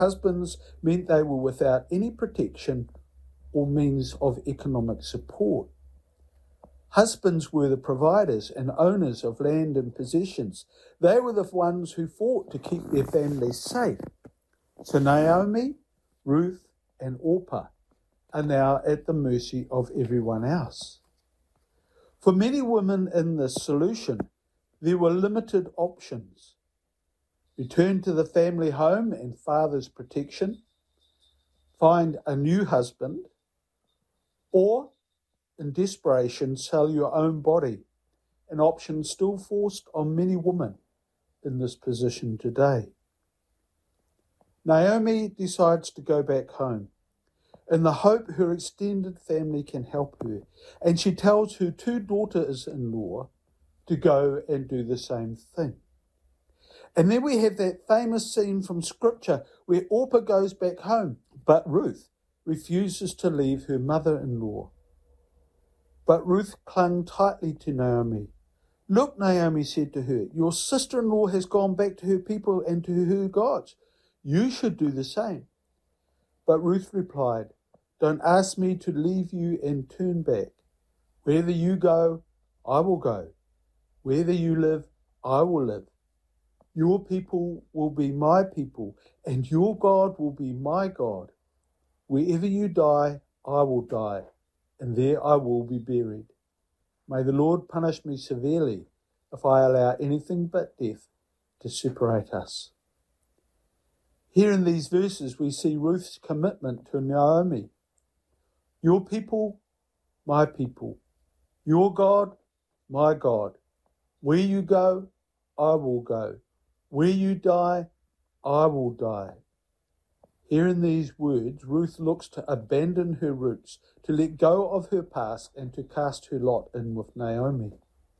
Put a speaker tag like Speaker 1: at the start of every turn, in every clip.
Speaker 1: Husbands meant they were without any protection or means of economic support. Husbands were the providers and owners of land and possessions. They were the ones who fought to keep their families safe. So Naomi, Ruth, and Orpah are now at the mercy of everyone else. For many women in this solution, there were limited options. Return to the family home and father's protection, find a new husband, or, in desperation, sell your own body, an option still forced on many women in this position today. Naomi decides to go back home in the hope her extended family can help her, and she tells her 2 daughters-in-law to go and do the same thing. And then we have that famous scene from Scripture where Orpah goes back home, but Ruth refuses to leave her mother-in-law. But Ruth clung tightly to Naomi. Look, Naomi said to her, your sister-in-law has gone back to her people and to her gods. You should do the same. But Ruth replied, don't ask me to leave you and turn back. Wherever you go, I will go. Wherever you live, I will live. Your people will be my people, and your God will be my God. Wherever you die, I will die, and there I will be buried. May the Lord punish me severely if I allow anything but death to separate us. Here in these verses we see Ruth's commitment to Naomi. Your people, my people. Your God, my God. Where you go, I will go. Where you die, I will die. Here in these words, Ruth looks to abandon her roots, to let go of her past and to cast her lot in with Naomi.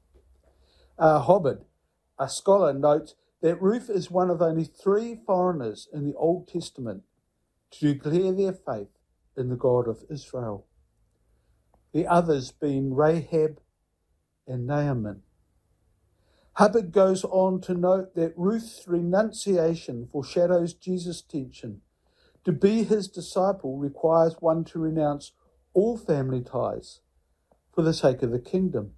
Speaker 1: Hobbit, a scholar, notes that Ruth is one of only 3 foreigners in the Old Testament to declare their faith in the God of Israel. The others being Rahab and Naaman. Hubbard goes on to note that Ruth's renunciation foreshadows Jesus' teaching. To be his disciple requires one to renounce all family ties for the sake of the kingdom.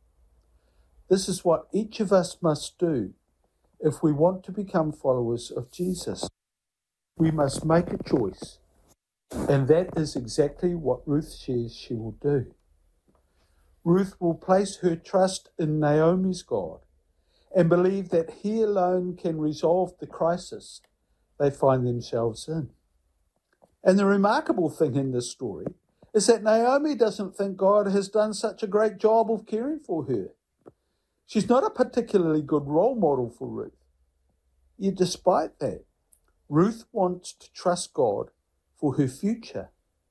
Speaker 1: This is what each of us must do if we want to become followers of Jesus. We must make a choice, and that is exactly what Ruth says she will do. Ruth will place her trust in Naomi's God and believe that he alone can resolve the crisis they find themselves in. And the remarkable thing in this story is that Naomi doesn't think God has done such a great job of caring for her. She's not a particularly good role model for Ruth. Yet despite that, Ruth wants to trust God for her future.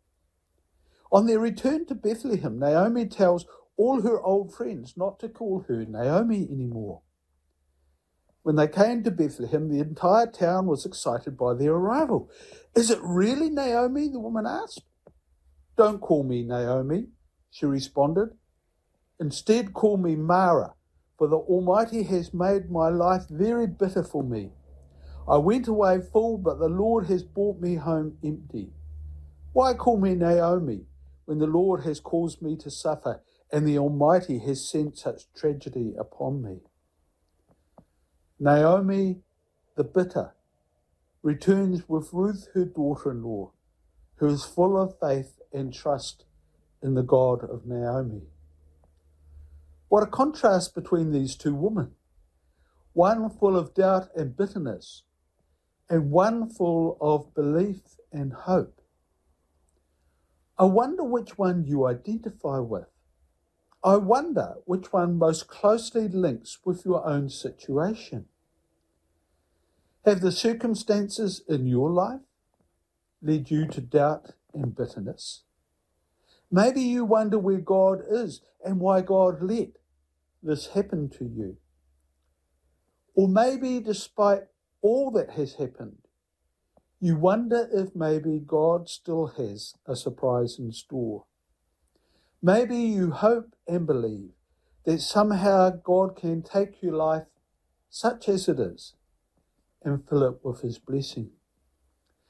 Speaker 1: On their return to Bethlehem, Naomi tells all her old friends not to call her Naomi anymore. When they came to Bethlehem, the entire town was excited by their arrival. Is it really Naomi? The woman asked. Don't call me Naomi, she responded. Instead, call me Mara, for the Almighty has made my life very bitter for me. I went away full, but the Lord has brought me home empty. Why call me Naomi when the Lord has caused me to suffer and the Almighty has sent such tragedy upon me? Naomi, the bitter, returns with Ruth, her daughter-in-law, who is full of faith and trust in the God of Naomi. What a contrast between these 2 women, one full of doubt and bitterness, and one full of belief and hope. I wonder which one you identify with. I wonder which one most closely links with your own situation. Have the circumstances in your life led you to doubt and bitterness? Maybe you wonder where God is and why God let this happen to you. Or maybe despite all that has happened, you wonder if maybe God still has a surprise in store. Maybe you hope and believe that somehow God can take your life, such as it is, and fill it with his blessing.